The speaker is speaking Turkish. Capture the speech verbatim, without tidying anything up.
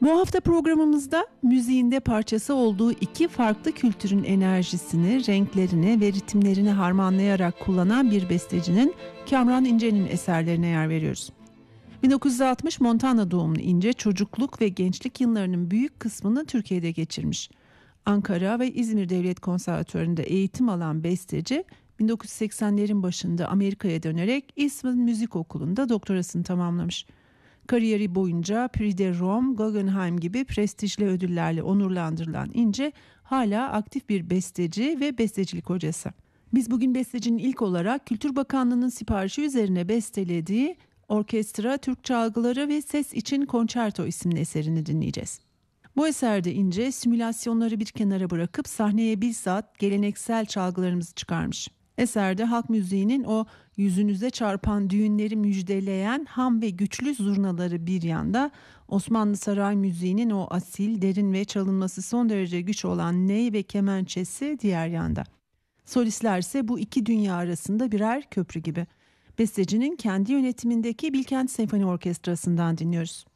Bu hafta programımızda müziğinde parçası olduğu iki farklı kültürün enerjisini, renklerini ve ritimlerini harmanlayarak kullanan bir bestecinin Kamran İnce'nin eserlerine yer veriyoruz. bin dokuz yüz altmış Montana doğumlu İnce, çocukluk ve gençlik yıllarının büyük kısmını Türkiye'de geçirmiş. Ankara ve İzmir Devlet Konservatuvarı'nda eğitim alan besteci, bin dokuz yüz seksenlerin başında Amerika'ya dönerek Eastman Müzik Okulu'nda doktorasını tamamlamış. Kariyeri boyunca Prix de Rome, Guggenheim gibi prestijli ödüllerle onurlandırılan İnce, hala aktif bir besteci ve bestecilik hocası. Biz bugün bestecinin ilk olarak Kültür Bakanlığı'nın siparişi üzerine bestelediği Orkestra, Türk Çalgıları ve Ses İçin Konçerto isimli eserini dinleyeceğiz. Bu eserde İnce, simülasyonları bir kenara bırakıp sahneye bizzat geleneksel çalgılarımızı çıkarmış. Eserde halk müziğinin o yüzünüze çarpan düğünleri müjdeleyen ham ve güçlü zurnaları bir yanda, Osmanlı saray müziğinin o asil, derin ve çalınması son derece güç olan ney ve kemençesi diğer yanda. Solistler ise bu iki dünya arasında birer köprü gibi. Bestecinin kendi yönetimindeki Bilkent Senfoni Orkestrası'ndan dinliyoruz.